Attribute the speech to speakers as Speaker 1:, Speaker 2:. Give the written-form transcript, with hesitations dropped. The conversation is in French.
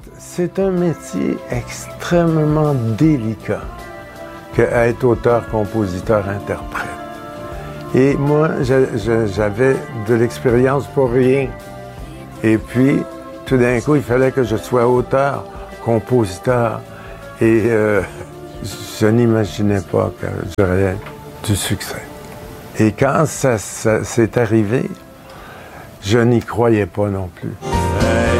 Speaker 1: c'est un métier extrêmement délicat qu'être auteur, compositeur, interprète. Et moi, j'avais de l'expérience pour rien. Et puis, tout d'un coup, il fallait que je sois auteur, compositeur. Et je n'imaginais pas que j'aurais du succès. Et quand ça s'est arrivé, je n'y croyais pas non plus.